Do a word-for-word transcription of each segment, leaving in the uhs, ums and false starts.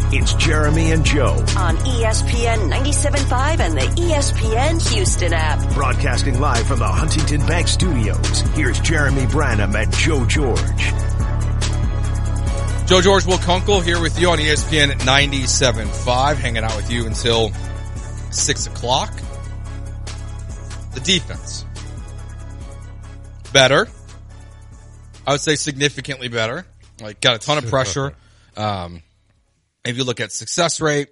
It's Jeremy and Joe on E S P N ninety-seven point five and the E S P N Houston app. Broadcasting live from the Huntington Bank Studios. Here's Jeremy Branham and Joe George. Joe George, Will Kunkel here with you on E S P N ninety-seven point five, hanging out with you until six o'clock. The defense. Better. I would say significantly better. Like, got a ton of pressure. Um, if you look at success rate,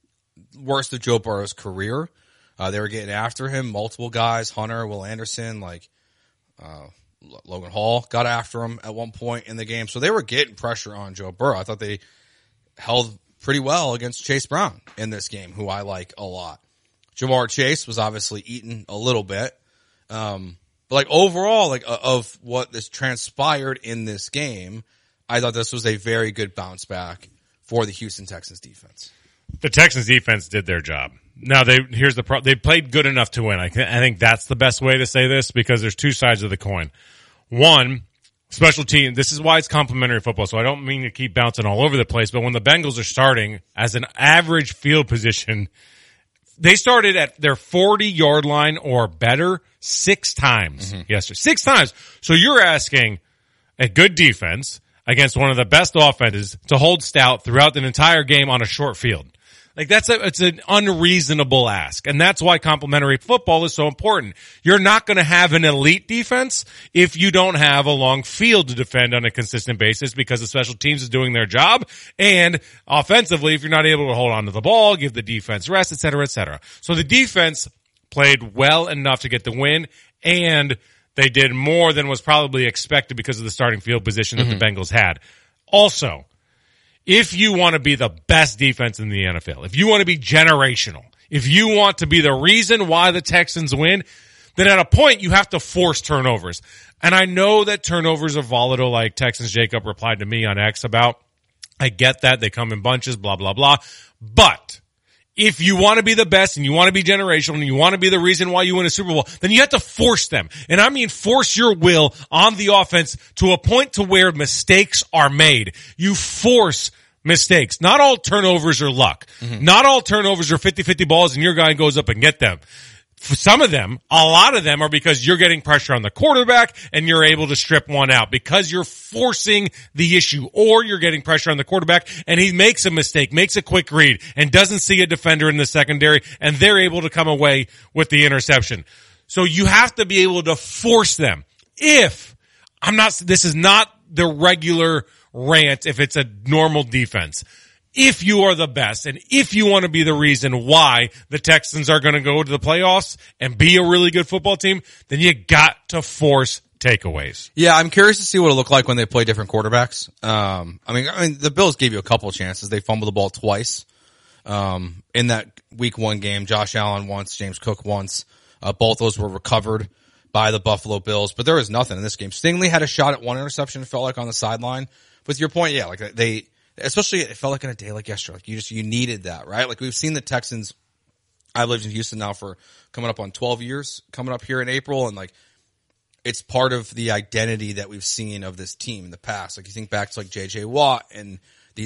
worst of Joe Burrow's career. Uh, they were getting after him. Multiple guys, Hunter, Will Anderson, like, uh, Logan Hall got after him at one point in the game. So they were getting pressure on Joe Burrow. I thought they held pretty well against Chase Brown in this game, who I like a lot. Jamar Chase was obviously eaten a little bit. Um, but like overall, like uh, of what this transpired in this game, I thought this was a very good bounce back for the Houston Texans defense. The Texans defense did their job. Now they here's the pro- they played good enough to win. I, th- I think that's the best way to say this because there's two sides of the coin. One, special team. This is why it's complimentary football. So I don't mean to keep bouncing all over the place, but when the Bengals are starting as an average field position, they started at their forty yard line or better six times mm-hmm. yesterday. Six times. So you're asking a good defense against one of the best offenses to hold stout throughout the entire game on a short field. Like that's a, it's an unreasonable ask. And that's why complimentary football is so important. You're not going to have an elite defense if you don't have a long field to defend on a consistent basis because the special teams is doing their job. And offensively, if you're not able to hold on to the ball, give the defense rest, et cetera, et cetera. So the defense played well enough to get the win, and they did more than was probably expected because of the starting field position that mm-hmm. the Bengals had. Also, if you want to be the best defense in the N F L, if you want to be generational, if you want to be the reason why the Texans win, then at a point you have to force turnovers. And I know that turnovers are volatile, like Texans Jacob replied to me on X about. I get that. They come in bunches, blah, blah, blah. But if you want to be the best and you want to be generational and you want to be the reason why you win a Super Bowl, then you have to force them. And I mean force your will on the offense to a point to where mistakes are made. You force mistakes. Not all turnovers are luck. Mm-hmm. Not all turnovers are fifty-fifty balls and your guy goes up and get them. For some of them, a lot of them are because you're getting pressure on the quarterback and you're able to strip one out because you're forcing the issue, or you're getting pressure on the quarterback and he makes a mistake, makes a quick read and doesn't see a defender in the secondary and they're able to come away with the interception. So you have to be able to force them. If I'm not, this is not the regular rant if it's a normal defense. If you are the best and if you want to be the reason why the Texans are going to go to the playoffs and be a really good football team, then you got to force takeaways. Yeah, I'm curious to see what it'll look like when they play different quarterbacks. Um, I mean, I mean, the Bills gave you a couple of chances. They fumbled the ball twice. Um, in that week one game, Josh Allen once, James Cook once. Uh, both those were recovered by the Buffalo Bills, but there was nothing in this game. Stingley had a shot at one interception, it felt like, on the sideline. With your point, yeah, like they, especially it felt like on a day like yesterday, like you just, you needed that, right? Like we've seen the Texans, I've lived in Houston now for coming up on twelve years, coming up here in April, and like it's part of the identity that we've seen of this team in the past. Like you think back to like J J Watt and